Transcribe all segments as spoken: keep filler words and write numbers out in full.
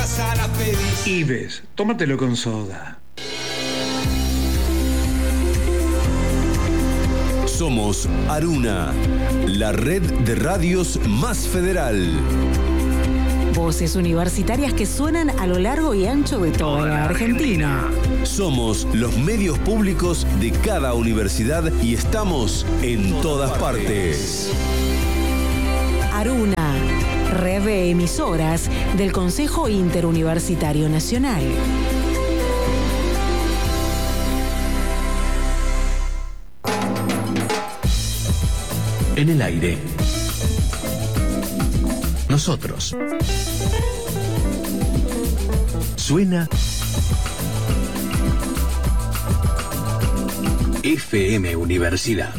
casa la pedís. Ives, tómatelo con soda. Somos Aruna, la red de radios más federal. Voces universitarias que suenan a lo largo y ancho de toda la Argentina. Somos los medios públicos de cada universidad y estamos en todas partes. Aruna, red de emisoras del Consejo Interuniversitario Nacional. En el aire. Nosotros. Suena F M Universidad.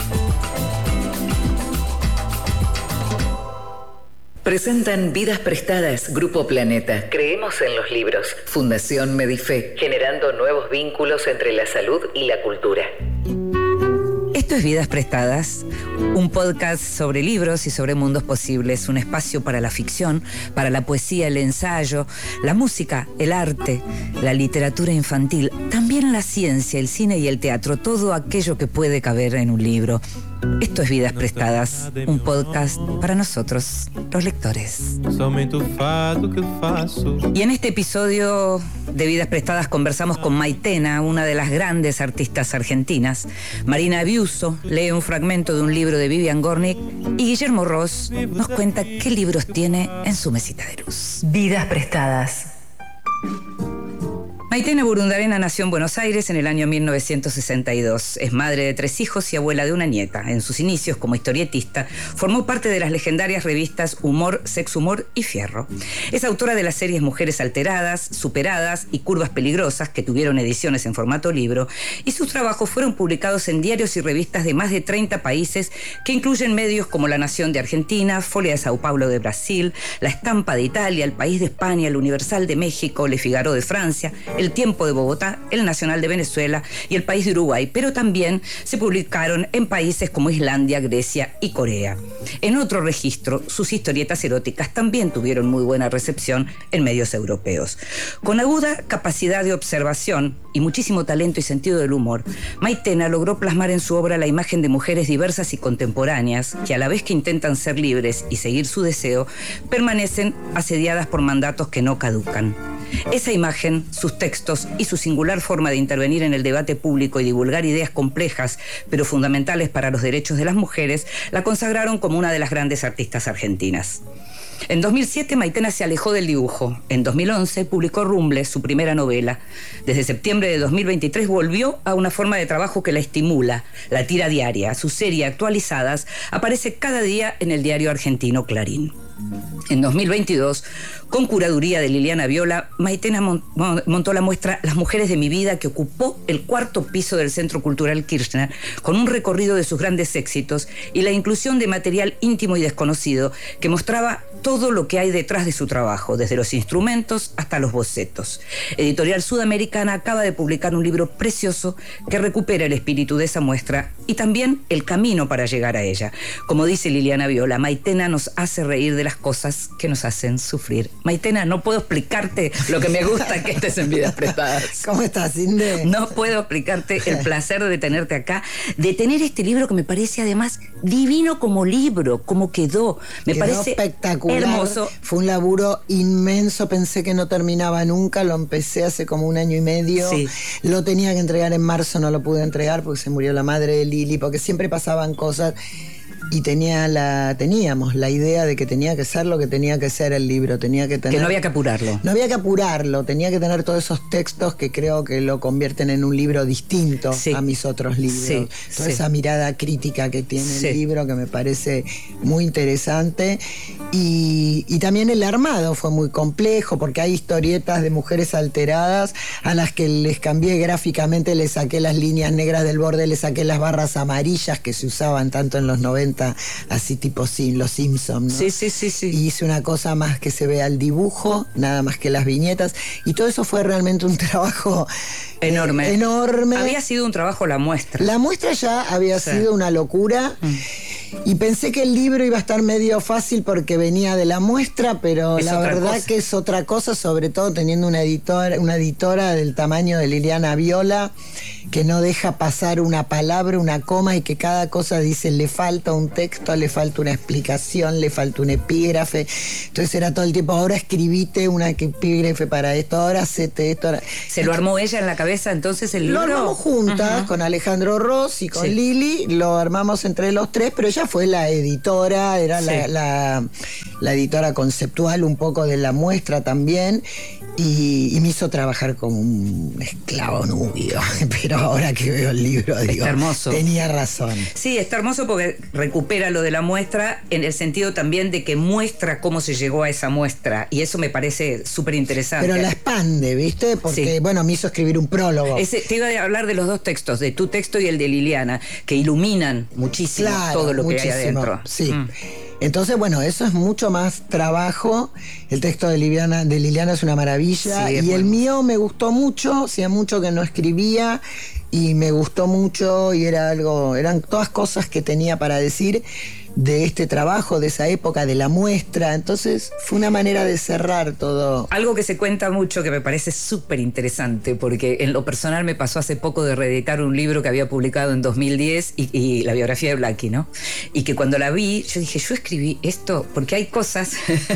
Presentan Vidas Prestadas, Grupo Planeta. Creemos en los libros. Fundación Medife, generando nuevos vínculos entre la salud y la cultura. Esto es Vidas Prestadas, un podcast sobre libros y sobre mundos posibles, un espacio para la ficción, para la poesía, el ensayo, la música, el arte, la literatura infantil, también la ciencia, el cine y el teatro, todo aquello que puede caber en un libro. Esto es Vidas Prestadas, un podcast para nosotros, los lectores. Y en este episodio de Vidas Prestadas conversamos con Maitena, una de las grandes artistas argentinas. Marina Biuso lee un fragmento de un libro de Vivian Gornick y Guillermo Ross nos cuenta qué libros tiene en su mesita de luz. Vidas Prestadas. Maitena Burundarena nació en Buenos Aires en el año mil novecientos sesenta y dos. Es madre de tres hijos y abuela de una nieta. En sus inicios como historietista, formó parte de las legendarias revistas Humor, Sex Humor y Fierro. Es autora de las series Mujeres Alteradas, Superadas y Curvas Peligrosas, que tuvieron ediciones en formato libro, y sus trabajos fueron publicados en diarios y revistas de más de treinta países, que incluyen medios como La Nación de Argentina, Folia de Sao Paulo de Brasil, La Estampa de Italia, El País de España, El Universal de México, Le Figaro de Francia, El Tiempo de Bogotá, El Nacional de Venezuela y El País de Uruguay, pero también se publicaron en países como Islandia, Grecia y Corea. En otro registro, sus historietas eróticas también tuvieron muy buena recepción en medios europeos. Con aguda capacidad de observación y muchísimo talento y sentido del humor, Maitena logró plasmar en su obra la imagen de mujeres diversas y contemporáneas que, a la vez que intentan ser libres y seguir su deseo, permanecen asediadas por mandatos que no caducan. Esa imagen, sus textos y su singular forma de intervenir en el debate público y divulgar ideas complejas pero fundamentales para los derechos de las mujeres, la consagraron como una de las grandes artistas argentinas. En dos mil siete, Maitena se alejó del dibujo. En dos mil once publicó Rumble, su primera novela. Desde septiembre de dos mil veintitrés volvió a una forma de trabajo que la estimula, la tira diaria. Su serie Actualizadas aparece cada día en el diario argentino Clarín. En dos mil veintidós, con curaduría de Liliana Viola, Maitena montó la muestra Las Mujeres de mi Vida, que ocupó el cuarto piso del Centro Cultural Kirchner, con un recorrido de sus grandes éxitos y la inclusión de material íntimo y desconocido que mostraba todo lo que hay detrás de su trabajo, desde los instrumentos hasta los bocetos. Editorial Sudamericana acaba de publicar un libro precioso que recupera el espíritu de esa muestra y también el camino para llegar a ella. Como dice Liliana Viola, Maitena nos hace reír de las cosas que nos hacen sufrir. Maitena, no puedo explicarte lo que me gusta que estés en Vidas Prestadas. ¿Cómo estás, Inde? No puedo explicarte el placer de tenerte acá, de tener este libro que me parece además divino como libro, como quedó. Me quedó parece espectacular. Hermoso. Fue un laburo inmenso, pensé que no terminaba nunca, lo empecé hace como un año y medio. Sí. Lo tenía que entregar en marzo, no lo pude entregar porque se murió la madre de Lili, porque siempre pasaban cosas. Y tenía la, teníamos la idea de que tenía que ser lo que tenía que ser el libro, tenía que tener... Que no había que apurarlo. No había que apurarlo, tenía que tener todos esos textos que creo que lo convierten en un libro distinto sí. a mis otros libros. Sí, Toda sí. esa mirada crítica que tiene sí. el libro que me parece muy interesante. Y, y también el armado fue muy complejo porque hay historietas de mujeres alteradas a las que les cambié gráficamente, les saqué las líneas negras del borde, les saqué las barras amarillas que se usaban tanto en los noventa, así tipo sin los Simpsons, ¿no? Sí, sí, sí, sí. Y hice una cosa más que se vea el dibujo, nada más que las viñetas, y todo eso fue realmente un trabajo enorme. Eh, enorme. Había sido un trabajo la muestra. La muestra ya había sí. sido una locura. Mm. Y pensé que el libro iba a estar medio fácil porque venía de la muestra, pero es la verdad cosa. que es otra cosa, sobre todo teniendo una editora, una editora del tamaño de Liliana Viola, que no deja pasar una palabra, una coma, y que cada cosa dice, le falta un texto, le falta una explicación, le falta un epígrafe. Entonces era todo el tiempo, ahora escribite una epígrafe para esto, ahora hacete esto. Ahora... ¿Se lo armó ella en la cabeza entonces el libro? Lo armamos juntas, uh-huh. con Alejandro Ross y con sí. Lili, lo armamos entre los tres, pero ella fue la editora, era sí. la, la, la editora conceptual un poco de la muestra también, y, y me hizo trabajar como un esclavo nubio, pero ahora que veo el libro digo, está hermoso. Tenía razón. Sí, está hermoso porque recupera lo de la muestra en el sentido también de que muestra cómo se llegó a esa muestra, y eso me parece súper interesante. Pero la expande, ¿viste? Porque, sí. bueno, me hizo escribir un prólogo. Ese, te iba a hablar de los dos textos, de tu texto y el de Liliana, que iluminan muchísimo claro, todo lo muchísimo, que hay adentro. Sí. Mm. Entonces, bueno, eso es mucho más trabajo. El texto de Liliana, de Liliana es una maravilla. Sí, y el mío me gustó mucho, hacía mucho que no escribía y me gustó mucho, y era algo, eran todas cosas que tenía para decir de este trabajo, de esa época, de la muestra. Entonces fue una manera de cerrar todo. Algo que se cuenta mucho, que me parece súper interesante, porque en lo personal me pasó hace poco de reeditar un libro que había publicado en dos mil diez, y, y la biografía de Blackie, ¿no? Y que cuando la vi, yo dije, yo escribí esto, porque hay cosas,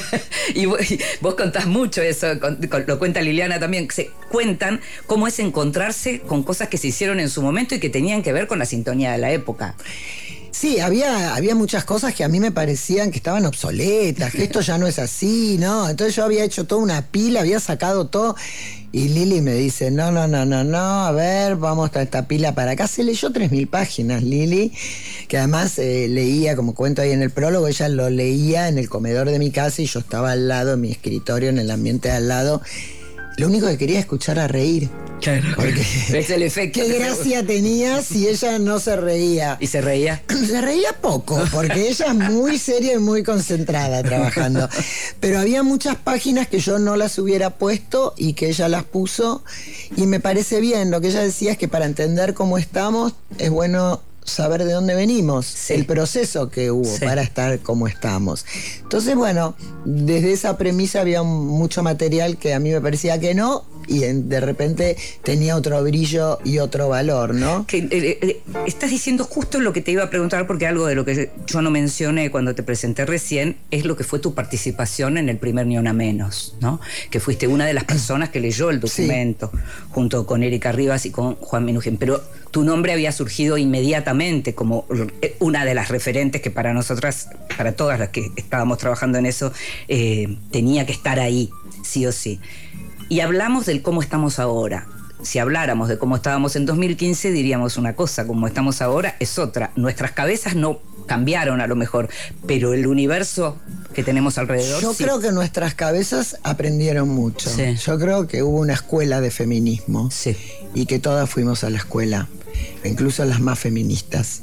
y vos, vos contás mucho eso, con, con, lo cuenta Liliana también, que se cuentan cómo es encontrarse con cosas que se hicieron en su momento y que tenían que ver con la sintonía de la época. Sí, había, había muchas cosas que a mí me parecían que estaban obsoletas, que esto ya no es así, ¿no? Entonces yo había hecho toda una pila, había sacado todo, y Lili me dice, no, no, no, no, no, a ver, vamos a esta pila para acá. Se leyó tres mil páginas, Lili, que además eh, leía, como cuento ahí en el prólogo, ella lo leía en el comedor de mi casa y yo estaba al lado, en mi escritorio, en el ambiente de al lado. Lo único que quería escuchar era reír. Claro. Porque es el efecto. Qué gracia tenía si ella no se reía. ¿Y se reía? Se reía poco, porque ella es muy seria y muy concentrada trabajando. Pero había muchas páginas que yo no las hubiera puesto y que ella las puso. Y me parece bien. Lo que ella decía es que para entender cómo estamos es bueno saber de dónde venimos, sí. el proceso que hubo sí. para estar como estamos. Entonces, bueno, desde esa premisa había un, mucho material que a mí me parecía que no, y en, de repente tenía otro brillo y otro valor, ¿no? Que, eh, eh, estás diciendo justo lo que te iba a preguntar, porque algo de lo que yo no mencioné cuando te presenté recién es lo que fue tu participación en el primer Ni Una Menos, ¿no? Que fuiste una de las personas que leyó el documento, sí. junto con Erika Rivas y con Juan Minujín, pero tu nombre había surgido inmediatamente como una de las referentes que para nosotras, para todas las que estábamos trabajando en eso, eh, tenía que estar ahí, sí o sí. Y hablamos del cómo estamos ahora. Si habláramos de cómo estábamos en dos mil quince, diríamos una cosa, como estamos ahora es otra. Nuestras cabezas no cambiaron a lo mejor, pero el universo que tenemos alrededor Yo sí. creo que nuestras cabezas aprendieron mucho. Sí. Yo creo que hubo una escuela de feminismo sí. y que todas fuimos a la escuela, incluso las más feministas.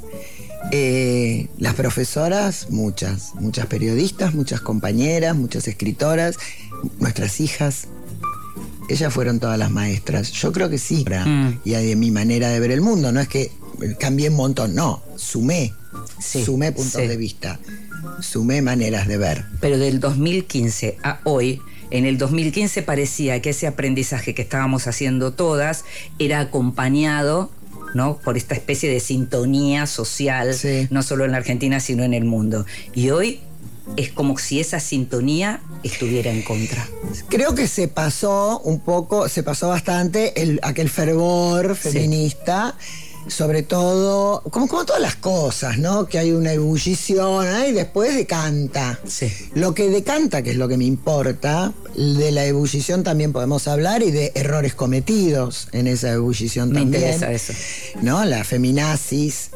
Eh, las profesoras, muchas, muchas periodistas, muchas compañeras, muchas escritoras, nuestras hijas. Ellas fueron todas las maestras. Yo creo que sí. Mm. Y de mi manera de ver el mundo. No es que cambié un montón, no. Sumé. Sí, sumé puntos sí. de vista. Sumé maneras de ver. Pero del dos mil quince a hoy, en el dos mil quince parecía que ese aprendizaje que estábamos haciendo todas era acompañado, ¿no?, por esta especie de sintonía social, sí. no solo en la Argentina, sino en el mundo. Y hoy es como si esa sintonía estuviera en contra. Creo que se pasó un poco, se pasó bastante el, aquel fervor feminista, sí. sobre todo, como, como todas las cosas, ¿no? Que hay una ebullición, ¿eh? Y después decanta. Sí. Lo que decanta, que es lo que me importa, de la ebullición también podemos hablar, y de errores cometidos en esa ebullición me también. Me interesa eso. ¿No? La feminazis,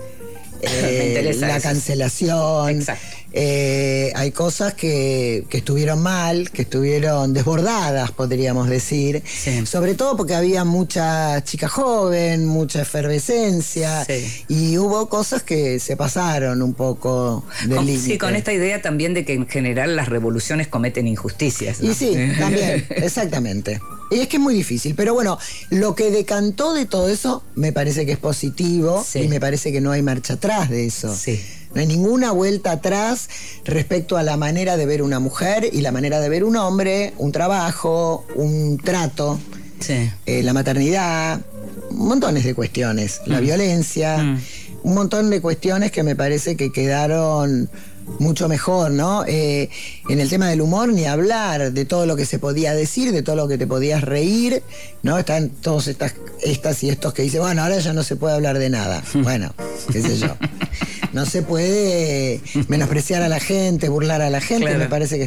eh, la eso. cancelación. Exacto. Eh, hay cosas que, que estuvieron mal, que estuvieron desbordadas, podríamos decir, sí. sobre todo porque había mucha chica joven, mucha efervescencia, sí. y hubo cosas que se pasaron un poco del límite. Sí, con esta idea también de que en general las revoluciones cometen injusticias, ¿no? Y sí, también, exactamente. Y es que es muy difícil, pero bueno, lo que decantó de todo eso me parece que es positivo, sí. y me parece que no hay marcha atrás de eso. Sí. No hay ninguna vuelta atrás respecto a la manera de ver una mujer y la manera de ver un hombre, un trabajo, un trato, Sí. eh, la maternidad, montones de cuestiones, la Mm. violencia, Mm. un montón de cuestiones que me parece que quedaron mucho mejor, ¿no? Eh, en el tema del humor, ni hablar de todo lo que se podía decir, de todo lo que te podías reír, ¿no? Están todos estas, estas y estos que dicen, bueno, ahora ya no se puede hablar de nada. Bueno, qué sé yo. No se puede menospreciar a la gente, burlar a la gente, Claro. me parece que